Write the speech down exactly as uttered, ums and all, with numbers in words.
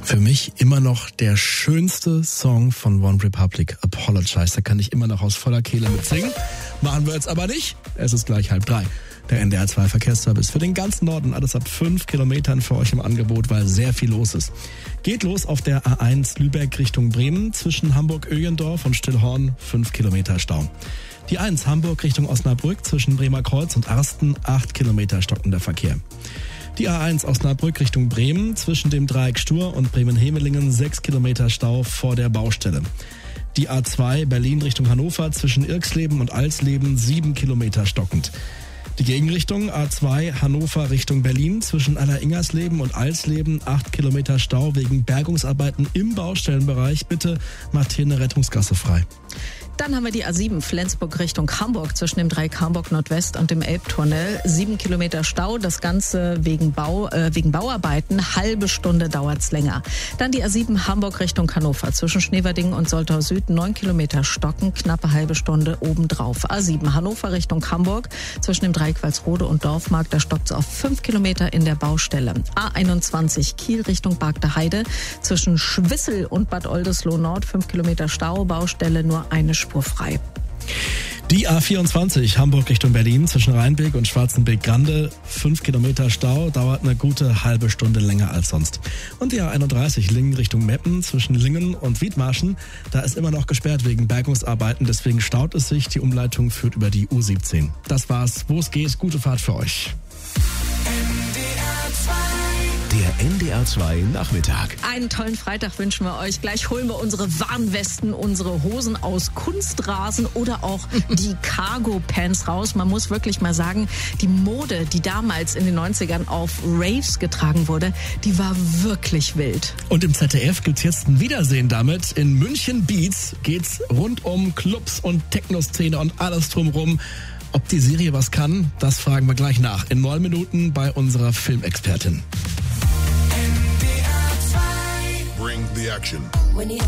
Für mich immer noch der schönste Song von One Republic, Apologize. Da kann ich immer noch aus voller Kehle mitsingen. Machen wir jetzt aber nicht. Es ist gleich halb drei. Der N D R zwei Verkehrsservice für den ganzen Norden. Alles ab fünf Kilometern für euch im Angebot, weil sehr viel los ist. Geht los auf der A eins Lübeck Richtung Bremen. Zwischen Hamburg-Ögendorf und Stillhorn fünf Kilometer Stau. Die eins Hamburg Richtung Osnabrück zwischen Bremer Kreuz und Arsten acht Kilometer stockender Verkehr. Die A eins Osnabrück Richtung Bremen zwischen dem Dreieck Stur und Bremen-Hemelingen sechs Kilometer Stau vor der Baustelle. Die A zwei Berlin Richtung Hannover zwischen Irksleben und Alsleben sieben Kilometer stockend. Die Gegenrichtung A zwei Hannover Richtung Berlin zwischen Aller-Ingersleben und Alsleben acht Kilometer Stau wegen Bergungsarbeiten im Baustellenbereich. Bitte macht hier eine Rettungsgasse frei. Dann haben wir die A sieben Flensburg Richtung Hamburg zwischen dem Dreieck Hamburg Nordwest und dem Elbtunnel. Sieben Kilometer Stau, das Ganze wegen Bau, äh, wegen Bauarbeiten. Halbe Stunde dauert's länger. Dann die A sieben Hamburg Richtung Hannover zwischen Schneverdingen und Soltau Süd. Neun Kilometer stocken, knappe halbe Stunde obendrauf. A sieben Hannover Richtung Hamburg zwischen dem Dreieck Walsrode und Dorfmark. Da stockt's auf fünf Kilometer in der Baustelle. A einundzwanzig Kiel Richtung Bargter Heide zwischen Schwissel und Bad Oldesloe Nord. Fünf Kilometer Stau, Baustelle nur eine Spur frei. Die A vierundzwanzig Hamburg Richtung Berlin zwischen Rheinbeek und Schwarzenbeek-Grande. Fünf Kilometer Stau, dauert eine gute halbe Stunde länger als sonst. Und die A einunddreißig Lingen Richtung Meppen zwischen Lingen und Wiedmarschen. Da ist immer noch gesperrt wegen Bergungsarbeiten, deswegen staut es sich. Die Umleitung führt über die U siebzehn. Das war's, wo es geht. Gute Fahrt für euch. Der N D R zwei Nachmittag. Einen tollen Freitag wünschen wir euch. Gleich holen wir unsere Warnwesten, unsere Hosen aus Kunstrasen oder auch die Cargo-Pants raus. Man muss wirklich mal sagen, die Mode, die damals in den neunzigern auf Raves getragen wurde, die war wirklich wild. Und im Z D F gibt's jetzt ein Wiedersehen damit. In München Beats geht's rund um Clubs und Techno-Szene und alles drumherum. Ob die Serie was kann, das fragen wir gleich nach. In neun Minuten bei unserer Filmexpertin. Bring the action.